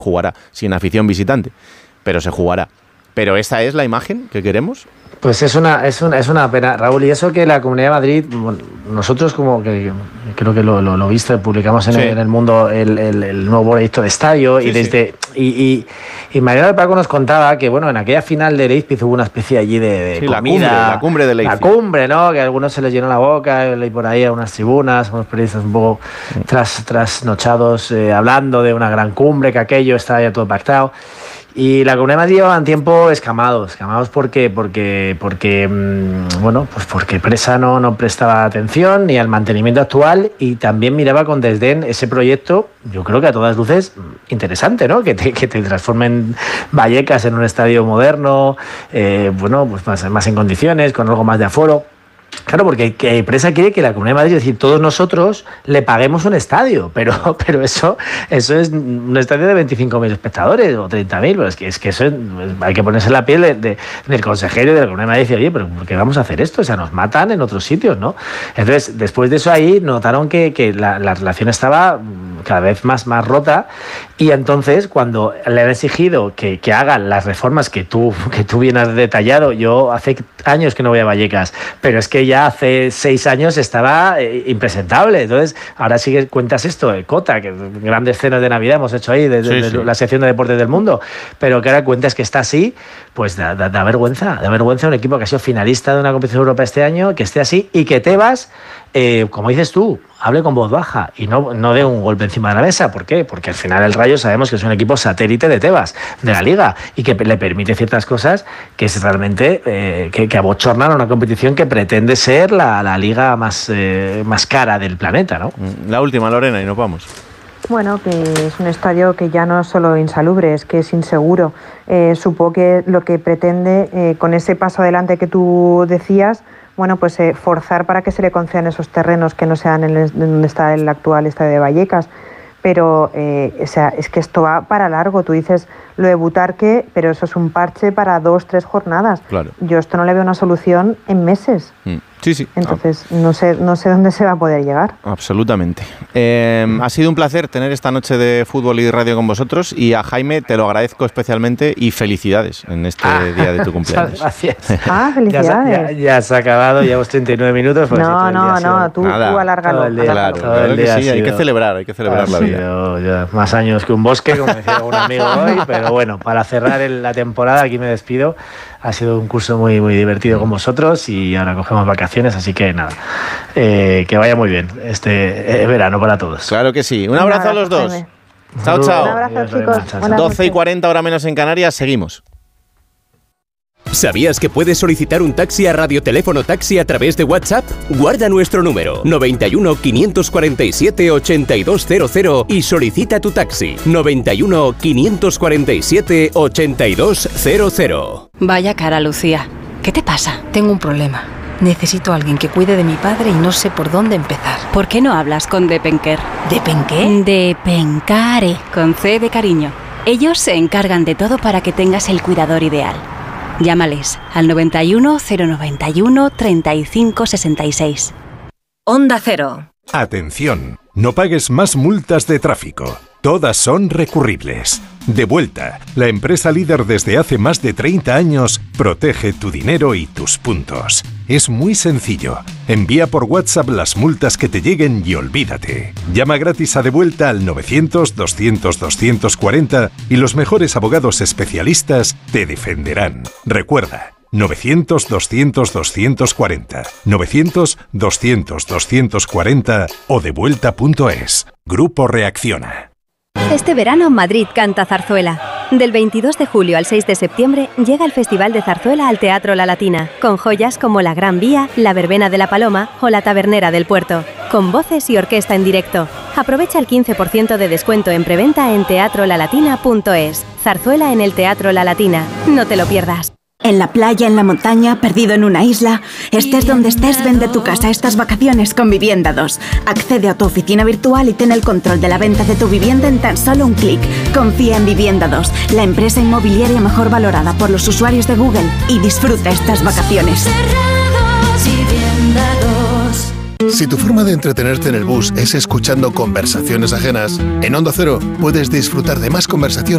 jugará sin afición visitante, pero se jugará. Pero esta es la imagen que queremos. Pues es una pena, Raúl, y eso que la Comunidad de Madrid, bueno, nosotros como que creo que lo viste, publicamos en El Mundo el nuevo proyecto de estadio, y Mariano del Paco nos contaba que bueno, en aquella final de Leipzig hubo una especie allí de comida, la cumbre de Leipzig. La cumbre, ¿no? Que a algunos se les llenó la boca, y por ahí a unas tribunas, unos periodistas un poco trasnochados, hablando de una gran cumbre, que aquello estaba ya todo pactado. Y la Comunidad de Madrid llevaban tiempo escamados porque Presa no prestaba atención ni al mantenimiento actual, y también miraba con desdén ese proyecto, yo creo que a todas luces interesante, ¿no? Que te transformen Vallecas en un estadio moderno, pues más en condiciones, con algo más de aforo. Claro, porque Presa quiere que la Comunidad de Madrid, es decir, todos nosotros le paguemos un estadio, pero eso es un estadio de 25.000 espectadores o 30.000, pero es que eso hay que ponerse en la piel del consejero de la Comunidad de Madrid y decir, oye, pero ¿por qué vamos a hacer esto? O sea, nos matan en otros sitios, ¿no? Entonces, después de eso ahí notaron que la relación estaba cada vez más rota, y entonces cuando le han exigido que hagan las reformas que tú bien has detallado, yo hace años que no voy a Vallecas, pero es que ya hace 6 años estaba impresentable. Entonces, ahora sí que cuentas esto, Cota, que grandes cenas de Navidad hemos hecho ahí, desde la sección de deportes del Mundo, pero que ahora cuentas que está así, pues da vergüenza un equipo que ha sido finalista de una competición europea este año, que esté así, y que Tebas, como dices tú, hable con voz baja y no dé un golpe encima de la mesa. ¿Por qué? Porque al final el Rayo sabemos que es un equipo satélite de Tebas, de la Liga, y que le permite ciertas cosas que es realmente que abochornan a una competición que pretende ser la liga más cara del planeta, ¿no? La última, Lorena, y nos vamos. Bueno, que es un estadio que ya no es solo insalubre, es que es inseguro. Supongo que lo que pretende, con ese paso adelante que tú decías, bueno, pues forzar para que se le concedan esos terrenos que no sean donde está el actual estadio de Vallecas. Pero, es que esto va para largo. Tú dices lo de Butarque, pero eso es un parche para 2-3 jornadas. Claro. Yo esto no le veo una solución en meses. Sí. Entonces, no sé dónde se va a poder llegar. Absolutamente. Ha sido un placer tener esta noche de fútbol y radio con vosotros, y a Jaime te lo agradezco especialmente, y felicidades en este día de tu cumpleaños. Gracias. Felicidades. Ya se ha acabado, llevamos 39 minutos. Pues No, tú alárgalo. Claro que sí, hay que celebrar la vida. Yo, más años que un bosque, como decía un amigo hoy, pero bueno, para cerrar la temporada, aquí me despido. Ha sido un curso muy, muy divertido con vosotros, y ahora cogemos vacaciones, así que nada, que vaya muy bien este verano para todos. Claro que sí. Un abrazo a los dos. Chao. Un abrazo, chicos. 12:40, hora menos en Canarias, seguimos. ¿Sabías que puedes solicitar un taxi a Radioteléfono Taxi a través de WhatsApp? Guarda nuestro número 91 547 8200 y solicita tu taxi 91 547 8200. Vaya cara, Lucía. ¿Qué te pasa? Tengo un problema. Necesito a alguien que cuide de mi padre y no sé por dónde empezar. ¿Por qué no hablas con Depenker? ¿Depenqué? Depencare, con C de cariño. Ellos se encargan de todo para que tengas el cuidador ideal. Llámales al 91 091 35 66. Onda Cero. Atención, no pagues más multas de tráfico. Todas son recurribles. Devuelta, la empresa líder desde hace más de 30 años, protege tu dinero y tus puntos. Es muy sencillo. Envía por WhatsApp las multas que te lleguen y olvídate. Llama gratis a Devuelta al 900-200-240 y los mejores abogados especialistas te defenderán. Recuerda, 900-200-240, 900-200-240 o devuelta.es. Grupo Reacciona. Este verano Madrid canta zarzuela. Del 22 de julio al 6 de septiembre llega el Festival de Zarzuela al Teatro La Latina, con joyas como La Gran Vía, La Verbena de la Paloma o La Tabernera del Puerto, con voces y orquesta en directo. Aprovecha el 15% de descuento en preventa en teatrolalatina.es. Zarzuela en el Teatro La Latina. No te lo pierdas. En la playa, en la montaña, perdido en una isla, estés donde estés, vende tu casa estas vacaciones con Vivienda 2. Accede a tu oficina virtual y ten el control de la venta de tu vivienda en tan solo un clic. Confía en Vivienda 2, la empresa inmobiliaria mejor valorada por los usuarios de Google, y disfruta estas vacaciones. Si tu forma de entretenerte en el bus es escuchando conversaciones ajenas, en Onda Cero puedes disfrutar de más conversaciones